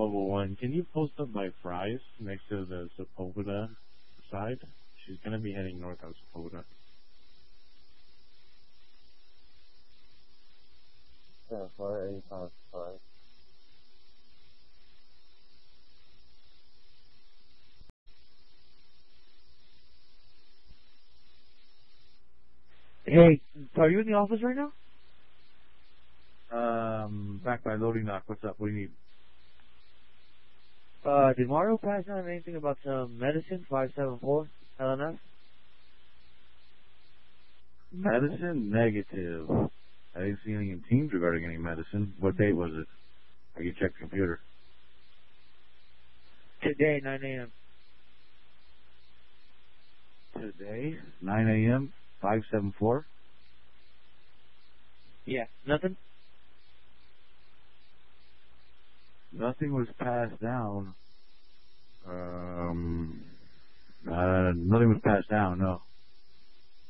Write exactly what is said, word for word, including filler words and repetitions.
level one. Can you post up by Fry's next to the Sepulveda side? She's gonna be heading north on Sepulveda. Yeah, for anytime, fine. Hey, are you in the office right now? Um, back by loading dock. What's up? What do you need? Uh, did Mario pass on anything about some medicine, five seven four, L N F? Medicine? Negative. I didn't see anything in Teams regarding any medicine. What date was it? I can check the computer. Today, nine a.m. Today, nine a.m., five seven four? Yeah, nothing? Nothing was passed down. Um, uh, nothing was passed down, no.